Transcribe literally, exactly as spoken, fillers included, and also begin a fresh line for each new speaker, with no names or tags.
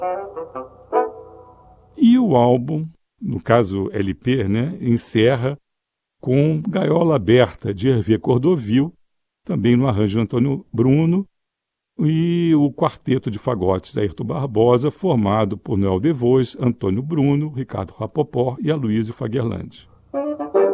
E o álbum, no caso L P, né, encerra com Gaiola Aberta, de Hervé Cordovil, também no arranjo de Antônio Bruno, e o quarteto de fagotes Ayrton Barbosa, formado por Noel Devos, Antônio Bruno, Ricardo Rapoport e Aloysio Fagerland.